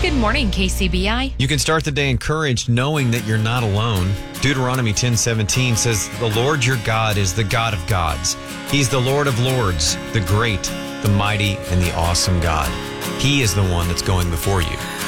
Good morning, KCBI. You can start the day encouraged knowing that you're not alone. Deuteronomy 10:17 says, "The Lord your God is the God of gods. He's the Lord of lords, the great, the mighty, and the awesome God. He is the one that's going before you."